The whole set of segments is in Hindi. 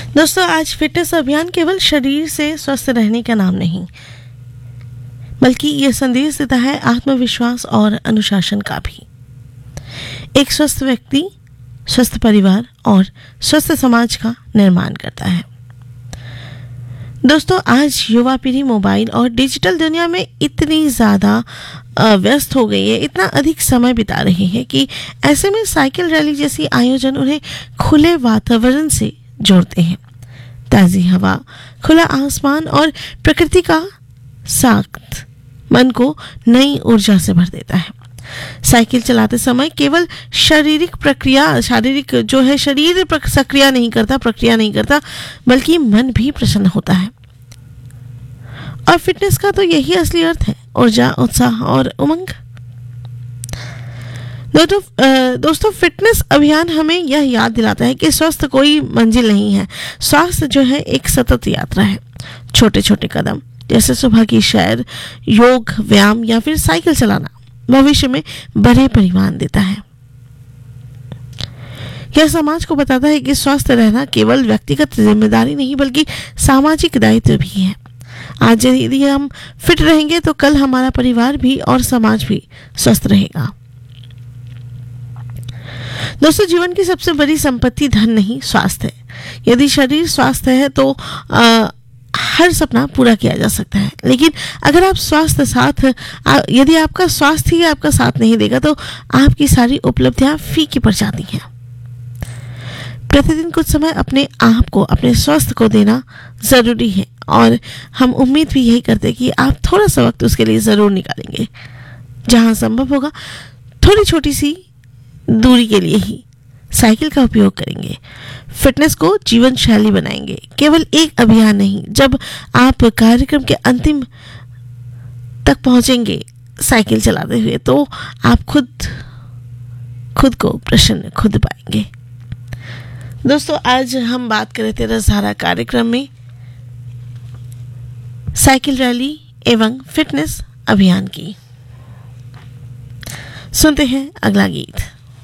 दोस्तों, आज फिटनेस अभियान केवल शरीर से स्वस्थ रहने का नाम नहीं, बल्कि ये संदेश देता है आत्मविश्वास और अनुशासन का भी। एक स्वस्थ व्यक्ति स्वस्थ परिवार और स्वस्थ समाज का निर्माण करता है। दोस्तों, आज युवा पीढ़ी मोबाइल और डिजिटल दुनिया में इतनी ज़्यादा व्यस्त हो गई है, इतना अधिक समय बिता रही है कि ऐसे में साइकिल रैली जैसी आयोजन उन्हें खुले वातावरण से जोड़ते हैं। ताज़ी हवा, खुला आसमान और प्रकृति का साथ मन को नई ऊर्जा से भर देता है। साइकिल चलाते समय केवल शारीरिक शरीर प्रक्रिया नहीं करता, बल्कि मन भी प्रसन्न होता है। और फिटनेस का तो यही असली अर्थ है, ऊर्जा, उत्साह और उमंग। दोस्तों, फिटनेस अभियान हमें यह याद दिलाता है कि स्वास्थ्य कोई मंजिल नहीं है। स्वास्थ्य जो है एक सतत यात्रा है। छोटे छोटे कदम जैसे सुबह की सैर, योग, व्यायाम या फिर साइकिल चलाना भविष्य में बड़े परिमाण देता है। यह समाज को बताता है कि स्वस्थ रहना केवल व्यक्तिगत जिम्मेदारी नहीं, बल्कि सामाजिक दायित्व भी है। आज यदि हम फिट रहेंगे तो कल हमारा परिवार भी और समाज भी स्वस्थ रहेगा। दोस्तों, जीवन की सबसे बड़ी संपत्ति धन नहीं, स्वास्थ्य है। यदि शरीर स्वस्थ है तो हर सपना पूरा किया जा सकता है, लेकिन अगर यदि आपका स्वास्थ्य ही आपका साथ नहीं देगा तो आपकी सारी उपलब्धियां फीकी पड़ जाती हैं। प्रतिदिन कुछ समय अपने आप को, अपने स्वास्थ्य को देना जरूरी है, और हम उम्मीद भी यही करते हैं कि आप थोड़ा सा वक्त उसके लिए जरूर निकालेंगे। जहां संभव होगा थोड़ी छोटी सी दूरी के लिए ही साइकिल का उपयोग करेंगे। फिटनेस को जीवन शैली बनाएंगे, केवल एक अभियान नहीं। जब आप कार्यक्रम के अंतिम तक पहुंचेंगे साइकिल चलाते हुए, तो आप खुद को प्रसन्न खुद पाएंगे। दोस्तों, आज हम बात कर रहे थे रसधारा कार्यक्रम में साइकिल रैली एवं फिटनेस अभियान की। सुनते हैं अगला गीत।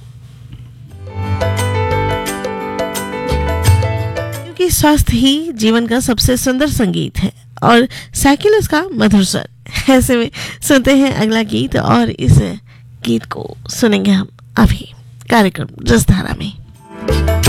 क्योंकि स्वास्थ्य ही जीवन का सबसे सुंदर संगीत है और साइकिल उसका मधुर स्वर। ऐसे में सुनते हैं अगला गीत, और इस गीत को सुनेंगे हम अभी कार्यक्रम रसधारा में।